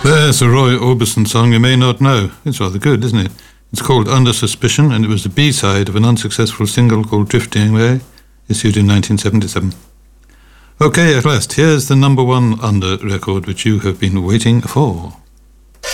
There's a Roy Orbison song you may not know. It's rather good, isn't it? It's called Under Suspicion, and it was the B-side of an unsuccessful single called Drifting Away, issued in 1977. Okay, at last, here's the number one Under record which you have been waiting for.